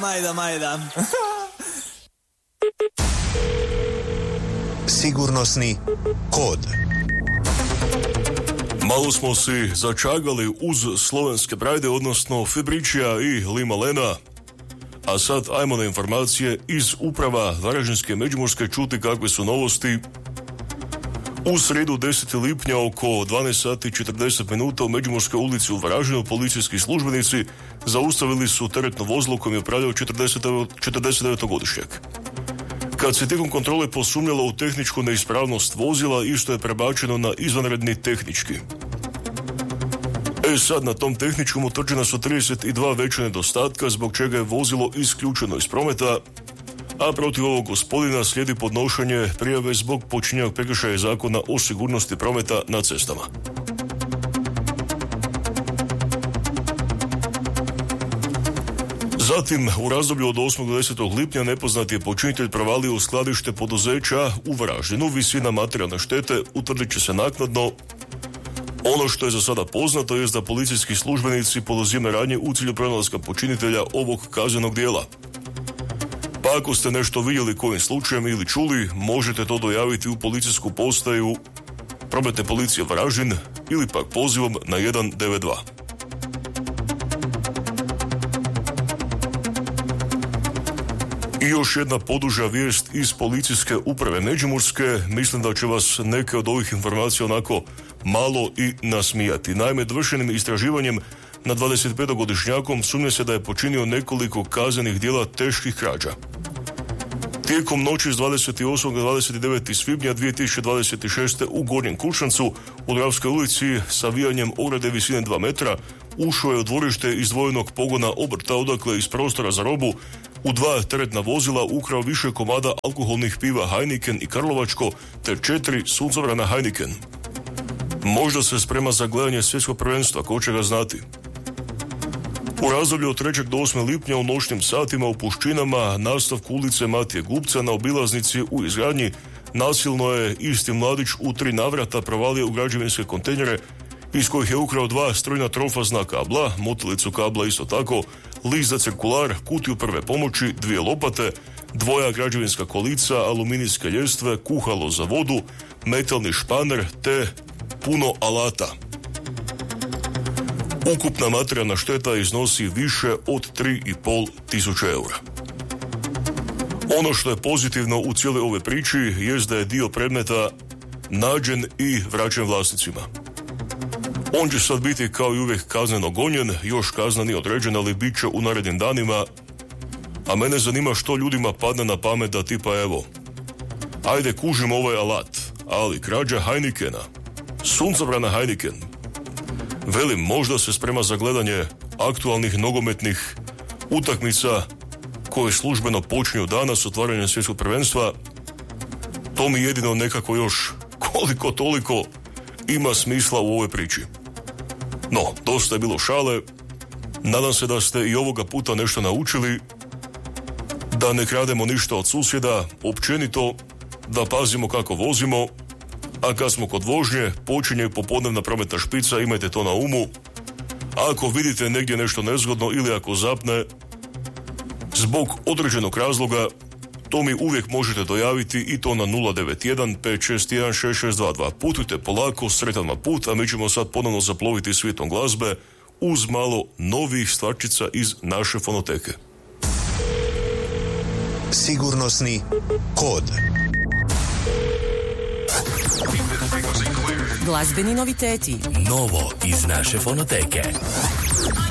Majda. Sigurnosni kod. Malo smo si začagali uz slovenske brajde, odnosno Febričija i Limalena. A sad ajmo na informacije iz uprava Varaždinske i Međimurske čuti kakve su novosti. U sredu 10. lipnja oko 12 sati 40 minuta u Međimurskoj ulici u Varaždinu policijski službenici zaustavili su teretno vozilo kojim je upravljao 49-godišnjak. Kad se tijekom kontrole posumnjalo u tehničku neispravnost vozila, isto je prebačeno na izvanredni tehnički. Sad na tom tehničkom utvrđena su 32 veća nedostatka, zbog čega je vozilo isključeno iz prometa, a protiv ovog gospodina slijedi podnošenje prijave zbog počinjenog prekršaja Zakona o sigurnosti prometa na cestama. Zatim, u razdoblju od 8. do 10. lipnja nepoznati je počinitelj provalio u skladište poduzeća u Varaždinu. Visina materijalne štete utvrdit će se naknadno. Ono što je za sada poznato je da policijski službenici poduzimaju radnje u cilju pronalaska počinitelja ovog kaznenog dijela. Pa ako ste nešto vidjeli kojim slučajem ili čuli, možete to dojaviti u policijsku postaju Prometne policije Varaždin ili pak pozivom na 192. I još jedna poduža vijest iz policijske uprave Međimurske. Mislim da će vas neke od ovih informacija onako malo i nasmijati. Naime, dovršenim istraživanjem na 25-godišnjakom sumnja se da je počinio nekoliko kaznenih djela teških krađa. Tijekom noći s 28. na 29. svibnja 2026. u Gornjem Kušancu u Dravskoj ulici sa vijanjem ograde visine 2 metra ušao je u dvorište izdvojenog pogona obrta, odakle iz prostora za robu u 2 teretna vozila ukrao više komada alkoholnih piva Heineken i Karlovačko te 4 suncovrana Heineken. Možda se sprema za gledanje svjetskog prvenstva, ko će ga znati. U razdoblju od 3. do 8. lipnja u noćnim satima u Puščinama, nastavku ulice Matije Gubca na obilaznici u izgradnji, nasilno je isti mladić u 3 navrata provalio u građevinske kontejnere, iz kojih je ukrao 2 strojna trofazna kabla, motilicu kabla isto tako, list za cirkular, kutiju prve pomoći, 2 lopate, 2 građevinska kolica, aluminijske ljestve, kuhalo za vodu, metalni španer te puno alata. Ukupna materijalna šteta iznosi više od 3,5 tisuća eura. Ono što je pozitivno u cijeloj ovoj priči jest da je dio predmeta nađen i vraćen vlasnicima. On će sad biti kao i uvijek kazneno gonjen, još kazna nije određena, ali bit će u narednim danima. A mene zanima što ljudima padne na pamet da tipa evo, ajde kužimo ovaj alat, ali krađa Heinekena, suncovrana Heineken. Velim, možda se sprema za gledanje aktualnih nogometnih utakmica koje službeno počinju danas otvaranjem svjetskog prvenstva. To mi jedino nekako još koliko toliko ima smisla u ovoj priči. No, dosta je bilo šale. Nadam se da ste i ovoga puta nešto naučili, da ne krademo ništa od susjeda, općenito da pazimo kako vozimo, a kad smo kod vožnje, počinje popodnevna prometna špica, imajte to na umu. Ako vidite negdje nešto nezgodno ili ako zapne zbog određenog razloga, to mi uvijek možete dojaviti i to na 091 561 6622. Putujte polako, sretan vam put, a mi ćemo sad ponovno zaploviti svijetom glazbe uz malo novih stvarčica iz naše fonoteke. Sigurnosni kod. Glazbeni noviteti. Novo iz naše fonoteke.